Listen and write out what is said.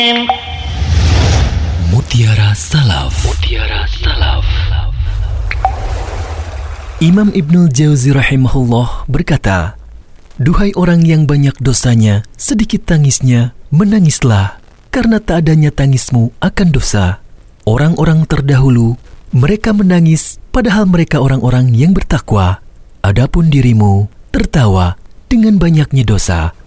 Mutiara Salaf. Mutiara Salaf. Imam Ibnul Jauzi rahimahullah berkata, "Duhai orang yang banyak dosanya, sedikit tangisnya, menangislah, karena tak adanya tangismu akan dosa. Orang-orang terdahulu, mereka menangis padahal mereka orang-orang yang bertakwa. Adapun dirimu tertawa dengan banyaknya dosa.